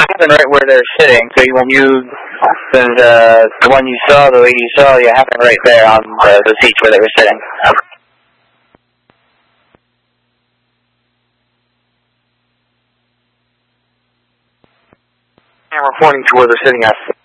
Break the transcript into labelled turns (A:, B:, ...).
A: happened right where they're sitting. So when the one you saw, the lady you saw, it happened right there on the seats where they were sitting.
B: And we're pointing to where they're sitting at.